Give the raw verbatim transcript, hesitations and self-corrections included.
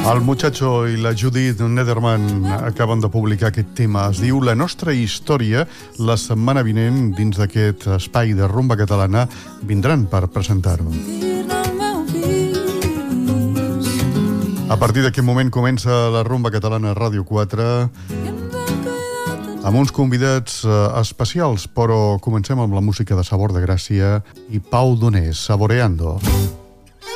El Muchacho i la Judith Nederman acaben de publicar aquest tema. Es diu La nostra història. La setmana vinent, dins d'aquest espai de rumba catalana, vindran per presentar-ho. A partir d'aquest moment comença la rumba catalana a Ràdio quatre amb uns convidats especials, però comencem amb la música de Sabor de Gràcia i Pau Donés, Saboreando.